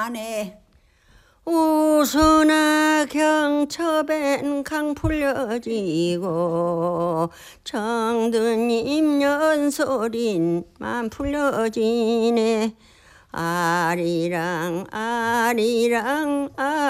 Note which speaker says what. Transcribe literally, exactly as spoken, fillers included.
Speaker 1: 하네.
Speaker 2: 우수나 경첩엔 강 풀려지고 정든님 연소린만 풀려지네. 아리랑 아리랑 아